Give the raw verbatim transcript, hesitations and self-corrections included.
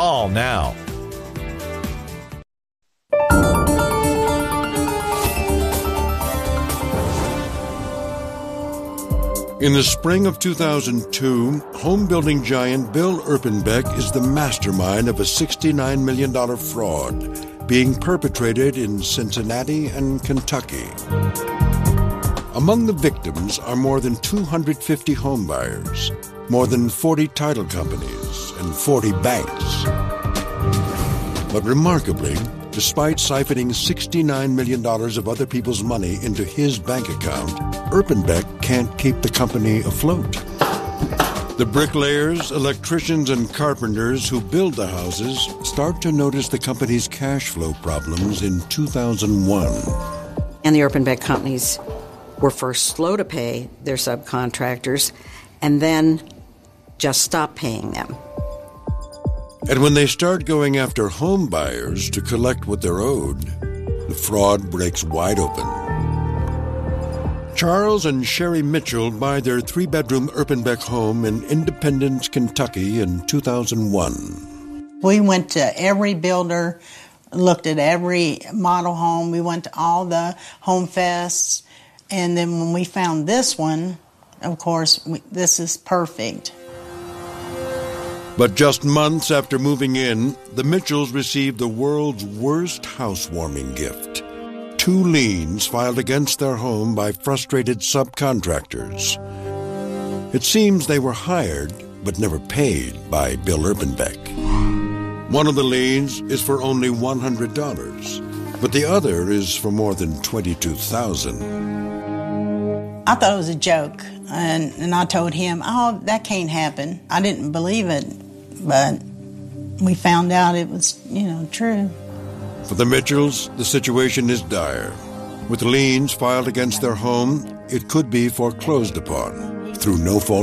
Call now. In the spring of two thousand two, home-building giant Bill Erpenbeck is the mastermind of a sixty-nine million dollars fraud being perpetrated in Cincinnati and Kentucky. Among the victims are more than two hundred fifty homebuyers, more than forty title companies, and forty banks. But remarkably, despite siphoning sixty-nine million dollars of other people's money into his bank account, Erpenbeck can't keep the company afloat. The bricklayers, electricians, and carpenters who build the houses start to notice the company's cash flow problems in two thousand one. And the Erpenbeck companies were first slow to pay their subcontractors and then just stopped paying them. And when they start going after home buyers to collect what they're owed, the fraud breaks wide open. Charles and Sherry Mitchell buy their three-bedroom Erpenbeck home in Independence, Kentucky in two thousand one. We went to every builder, looked at every model home. We went to all the home fests. And then when we found this one, of course, we, this is perfect. But just months after moving in, the Mitchells received the world's worst housewarming gift. Two liens filed against their home by frustrated subcontractors. It seems they were hired, but never paid, by Bill Erpenbeck. One of the liens is for only one hundred dollars, but the other is for more than twenty-two thousand dollars. I thought it was a joke, and, and I told him, oh, that can't happen. I didn't believe it, but we found out it was, you know, true. For the Mitchells, the situation is dire. With liens filed against their home, it could be foreclosed upon through no fault